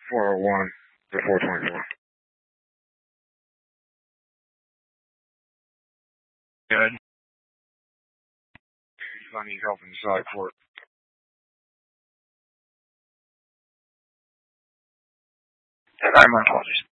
401 to 424. Good. If I need help inside for it. And my apologies.